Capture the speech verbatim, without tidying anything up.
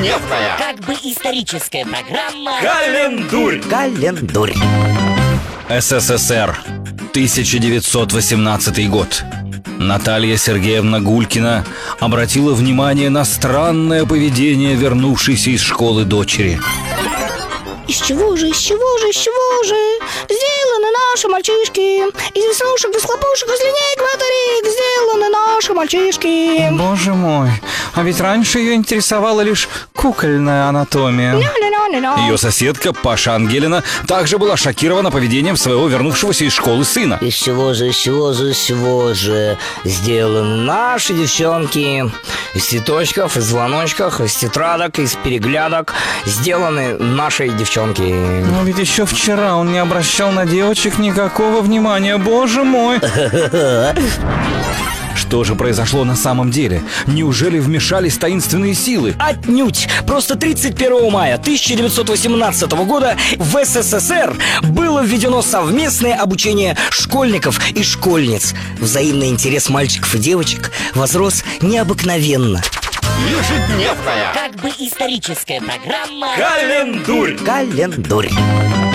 Ежедневная, как бы историческая программа Календурь. Календурь. СССР, тысяча девятьсот восемнадцатый год. Наталья Сергеевна Гулькина обратила внимание на странное поведение вернувшейся из школы дочери. Из чего же, из чего же, из чего же сделаны наши мальчишки? Из веснушек, из хлопушек, из линеек, батарейок сделаны наши мальчишки. Боже мой, а ведь раньше ее интересовала лишь кукольная анатомия. Ее соседка Паша Ангелина также была шокирована поведением своего вернувшегося из школы сына. Из чего же, из чего же, из чего же сделаны наши девчонки? Из цветочков, из звоночков, из тетрадок, из переглядок сделаны наши девчонки. Но ведь еще вчера он не обращал на девочек никакого внимания. Боже мой! Что же произошло на самом деле? Неужели вмешались таинственные силы? Отнюдь! Просто тридцать первого мая тысяча девятьсот восемнадцатого года в СССР было введено совместное обучение школьников и школьниц. Взаимный интерес мальчиков и девочек возрос необыкновенно. Ежедневная, как бы историческая программа Календурь. Календурь.